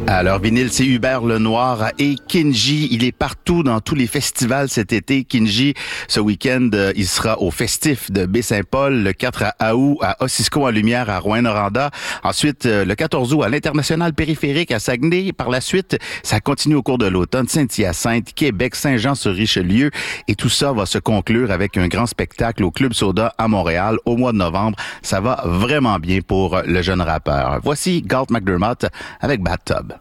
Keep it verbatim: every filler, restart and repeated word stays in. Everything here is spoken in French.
Alors, vinyle, c'est Hubert Lenoir et Kinji. Il est partout dans tous les festivals cet été. Kinji, ce week-end, il sera au Festif de Baie-Saint-Paul, le quatre août à Ossisco en Lumière à Rouyn-Noranda. Ensuite, le quatorze août à l'International Périphérique à Saguenay. Par la suite, ça continue au cours de l'automne. Saint-Hyacinthe, Québec, Saint-Jean-sur-Richelieu. Et tout ça va se conclure avec un grand spectacle au Club Soda à Montréal au mois de novembre. Ça va vraiment bien pour le jeune rappeur. Voici Galt MacDermot avec Bathtub.